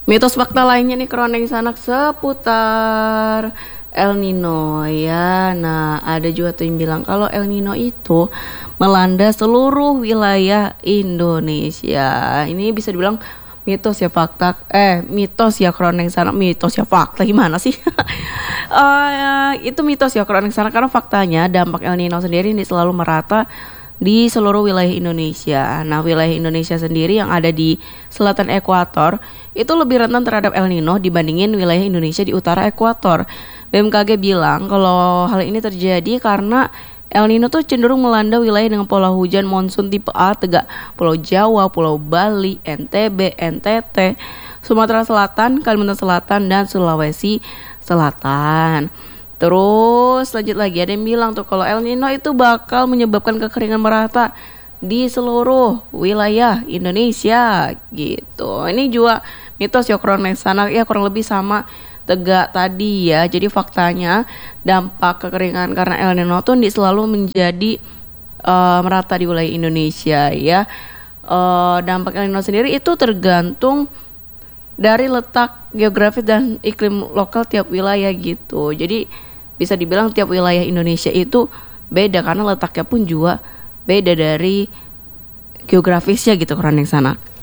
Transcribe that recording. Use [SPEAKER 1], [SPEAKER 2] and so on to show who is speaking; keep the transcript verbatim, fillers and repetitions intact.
[SPEAKER 1] Mitos fakta lainnya nih Kroneng Sanak seputar El Nino ya. Nah, ada juga tuh yang bilang kalau El Nino itu melanda seluruh wilayah Indonesia. Ini bisa dibilang mitos ya fakta eh mitos ya Kroneng Sanak, mitos ya fakta gimana sih? uh, itu mitos ya Kroneng Sanak karena faktanya dampak El Nino sendiri ini selalu merata di seluruh wilayah Indonesia. Nah, wilayah Indonesia sendiri yang ada di selatan ekuator itu lebih rentan terhadap El Nino dibandingin wilayah Indonesia di utara ekuator. B M K G bilang kalau hal ini terjadi karena El Nino tuh cenderung melanda wilayah dengan pola hujan monsun tipe A, tegak Pulau Jawa, Pulau Bali, N T B, N T T, Sumatera Selatan, Kalimantan Selatan, dan Sulawesi Selatan. Terus lanjut lagi ada yang bilang tuh kalau El Nino itu bakal menyebabkan kekeringan merata di seluruh wilayah Indonesia gitu. Ini juga mitos ya Kroneng Sanak ya, kurang lebih sama tegak tadi ya. Jadi faktanya dampak kekeringan karena El Nino tuh selalu menjadi uh, merata di wilayah Indonesia ya. Uh, dampak El Nino sendiri itu tergantung dari letak geografis dan iklim lokal tiap wilayah gitu. Jadi bisa dibilang tiap wilayah Indonesia itu beda karena letaknya pun juga beda dari geografisnya gitu Kroneng Sanak.